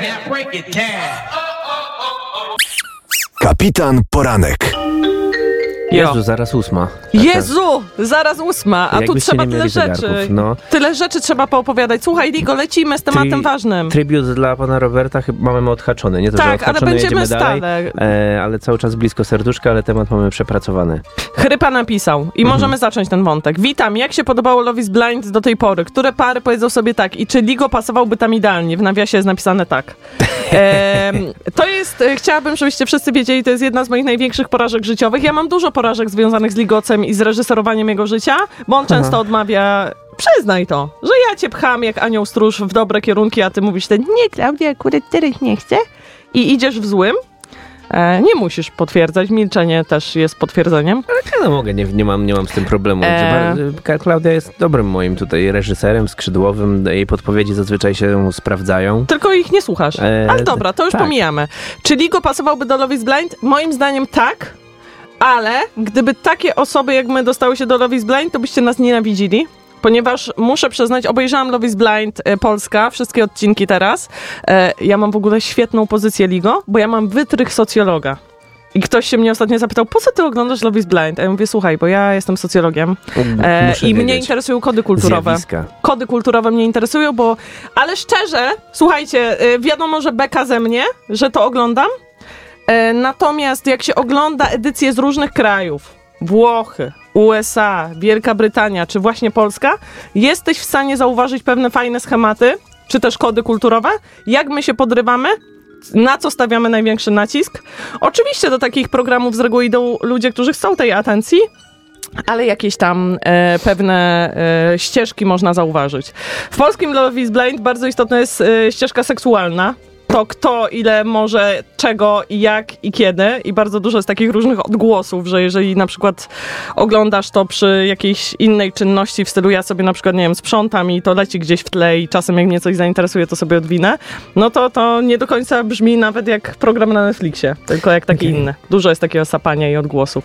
Kapitan Poranek. Jezu, zaraz 8. Jezu, zaraz 8, a tu trzeba tyle rzeczy. Zegarków, no. Tyle rzeczy trzeba poopowiadać. Słuchaj, Ligo, lecimy z tematem ważnym. Tribut dla pana Roberta chyba mamy odhaczony. Nie to, tak, że odhaczony, ale będziemy dalej, stale. Ale cały czas blisko serduszka, ale temat mamy przepracowany. Chrypa napisał i możemy zacząć ten wątek. Witam, jak się podobało Love is Blind do tej pory? Które pary powiedzą sobie tak i czy Ligo pasowałby tam idealnie? W nawiasie jest napisane tak. To jest, chciałabym, żebyście wszyscy wiedzieli, to jest jedna z moich największych porażek życiowych. Ja mam dużo porażek związanych z Ligocem i z reżyserowaniem jego życia, bo on często odmawia, przyznaj to, że ja cię pcham jak anioł stróż w dobre kierunki, a ty mówisz ten, nie Klaudia, akurat teraz nie chcę i idziesz w złym. Nie musisz potwierdzać, milczenie też jest potwierdzeniem. Ale ja mogę, nie mam z tym problemu. Klaudia jest dobrym moim tutaj reżyserem, skrzydłowym, jej podpowiedzi zazwyczaj się sprawdzają. Tylko ich nie słuchasz. Ale dobra, to już pomijamy. Czy Ligo pasowałby do Love is Blind? Moim zdaniem tak, ale gdyby takie osoby jak my dostały się do Love is Blind, to byście nas nienawidzili. Ponieważ muszę przyznać, obejrzałam Love is Blind Polska, wszystkie odcinki teraz. Ja mam w ogóle świetną pozycję, Ligo, bo ja mam wytrych socjologa. I ktoś się mnie ostatnio zapytał, po co ty oglądasz Love is Blind? A ja mówię, słuchaj, bo ja jestem socjologiem i mnie interesują kody kulturowe. Zjawiska. Kody kulturowe mnie interesują, bo... Ale szczerze, słuchajcie, wiadomo, że beka ze mnie, że to oglądam. Natomiast jak się ogląda edycje z różnych krajów, Włochy, USA, Wielka Brytania, czy właśnie Polska, jesteś w stanie zauważyć pewne fajne schematy, czy też kody kulturowe, jak my się podrywamy, na co stawiamy największy nacisk. Oczywiście do takich programów z reguły idą ludzie, którzy chcą tej atencji, ale jakieś tam pewne ścieżki można zauważyć. W polskim Love is Blind bardzo istotna jest ścieżka seksualna. To kto, ile może, czego i jak i kiedy. I bardzo dużo jest takich różnych odgłosów, że jeżeli na przykład oglądasz to przy jakiejś innej czynności w stylu ja sobie na przykład, nie wiem, sprzątam i to leci gdzieś w tle i czasem jak mnie coś zainteresuje, to sobie odwinę, no to nie do końca brzmi nawet jak program na Netflixie, tylko jak takie inne. Dużo jest takiego sapania i odgłosów.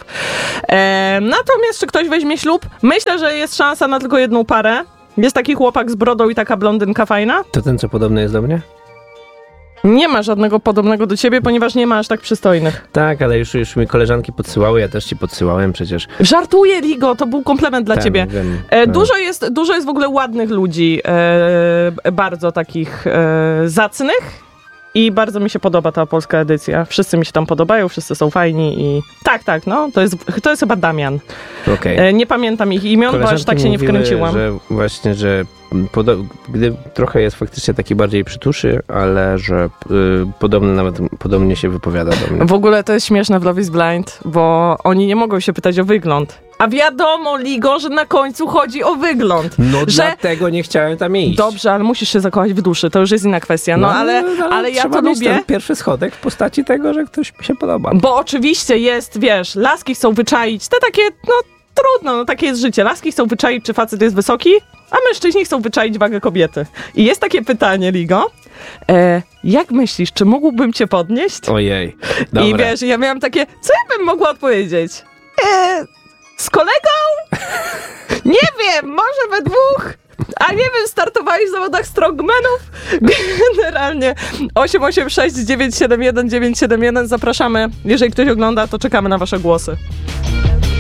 Natomiast czy ktoś weźmie ślub? Myślę, że jest szansa na tylko jedną parę. Jest taki chłopak z brodą i taka blondynka fajna. To ten, co podobny jest do mnie? Nie ma żadnego podobnego do ciebie, ponieważ nie ma aż tak przystojnych. Tak, ale już mi koleżanki podsyłały, ja też ci podsyłałem przecież. Żartuję, Ligo, to był komplement dla ciebie. Wiem, dużo jest w ogóle ładnych ludzi, bardzo takich zacnych i bardzo mi się podoba ta polska edycja. Wszyscy mi się tam podobają, wszyscy są fajni i tak, no, to jest chyba Damian. Okay. Nie pamiętam ich imion, bo aż tak się nie wkręciłam. Że właśnie, że gdy trochę jest faktycznie taki bardziej przytuszy, ale że podobnie się wypowiada do mnie. W ogóle to jest śmieszne w Love is Blind, bo oni nie mogą się pytać o wygląd. A wiadomo, Ligo, że na końcu chodzi o wygląd. No dlatego nie chciałem tam iść. Dobrze, ale musisz się zakochać w duszy, to już jest inna kwestia. No ale ja to lubię. Ten pierwszy schodek w postaci tego, że ktoś mi się podoba. Bo oczywiście jest, wiesz, laski chcą wyczaić, te takie, no trudno, no takie jest życie. Laski chcą wyczaić, czy facet jest wysoki, a mężczyźni chcą wyczaić wagę kobiety. I jest takie pytanie, Ligo, jak myślisz, czy mógłbym cię podnieść? Ojej, dobra. I wiesz, ja miałam takie, co ja bym mogła odpowiedzieć? Z kolegą? Nie wiem, może we dwóch? A nie wiem, startowali w zawodach strongmanów? Generalnie 886 971 971 zapraszamy. Jeżeli ktoś ogląda, to czekamy na wasze głosy.